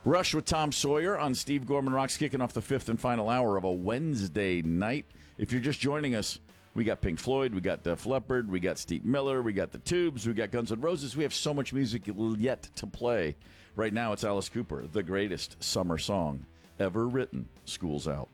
Rush with Tom Sawyer on Steve Gorman Rocks, kicking off the fifth and final hour of a Wednesday night. If you're just joining us, we got Pink Floyd, we got Def Leppard, we got Steve Miller, we got the Tubes, we got Guns N' Roses. We have so much music yet to play. Right now, it's Alice Cooper, the greatest summer song ever written. School's Out.